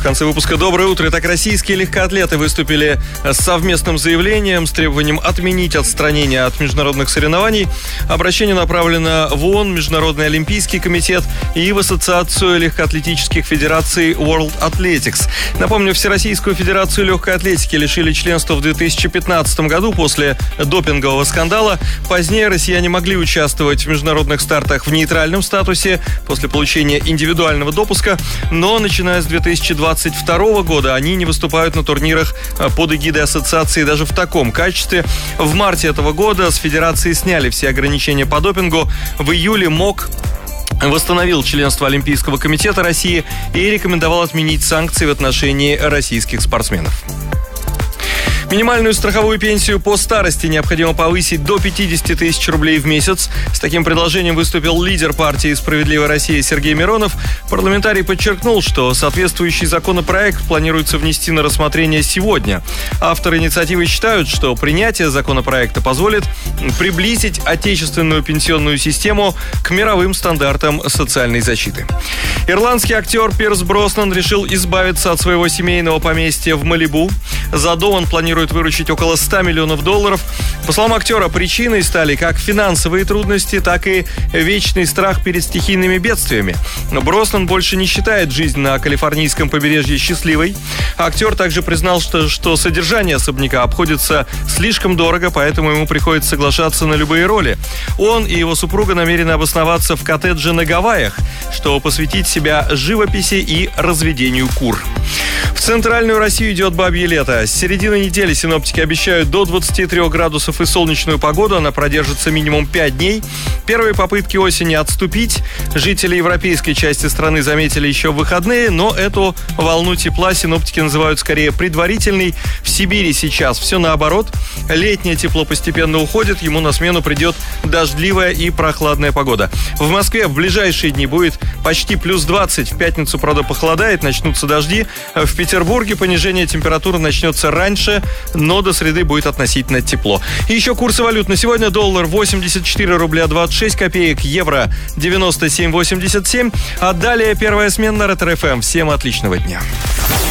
конце выпуска «Доброе утро». Итак, российские легкоатлеты выступили с совместным заявлением с требованием отменить отстранение от международных соревнований. Обращение направлено в ООН, Международный олимпийский комитет и в Ассоциацию легкоатлетических федераций World Athletics. Напомню, Всероссийскую федерацию легкой атлетики лишили членства в 2015 году после допингового скандала. Позднее россияне могли участвовать в международных стартах в нейтральном статусе после получения индивидуального допуска, но начиная с 2022 года они не выступают на турнирах под эгидой ассоциации даже в таком качестве. В марте этого года с федерации сняли все ограничения по допингу. В июле МОК восстановил членство Олимпийского комитета России и рекомендовал отменить санкции в отношении российских спортсменов. Минимальную страховую пенсию по старости необходимо повысить до 50 тысяч рублей в месяц. С таким предложением выступил лидер партии «Справедливая Россия» Сергей Миронов. Парламентарий подчеркнул, что соответствующий законопроект планируется внести на рассмотрение сегодня. Авторы инициативы считают, что принятие законопроекта позволит приблизить отечественную пенсионную систему к мировым стандартам социальной защиты. Ирландский актер Пирс Броснан решил избавиться от своего семейного поместья в Малибу. За дом он планирует выручить около $100 миллионов. По словам актера, причиной стали как финансовые трудности, так и вечный страх перед стихийными бедствиями. Броснан больше не считает жизнь на калифорнийском побережье счастливой. Актер также признал, что содержание особняка обходится слишком дорого, поэтому ему приходится соглашаться на любые роли. Он и его супруга намерены обосноваться в коттедже на Гавайях, чтобы посвятить себя живописи и разведению кур. В центральную Россию идет бабье лето. С середины недели синоптики обещают до 23 градусов и солнечную погоду. Она продержится минимум 5 дней. Первые попытки осени отступить жители европейской части страны заметили еще в выходные, но эту волну тепла синоптики называют скорее предварительной. В Сибири сейчас все наоборот. Летнее тепло постепенно уходит, ему на смену придет дождливая и прохладная погода. В Москве в ближайшие дни будет почти плюс 20. В пятницу, правда, похолодает, начнутся дожди. В Петербурге понижение температуры начнется раньше, но до среды будет относительно тепло. И еще курсы валют на сегодня. Доллар 84 рубля 26 копеек, евро 97,87. А далее первая смена на Ретро ФМ. Всем отличного дня.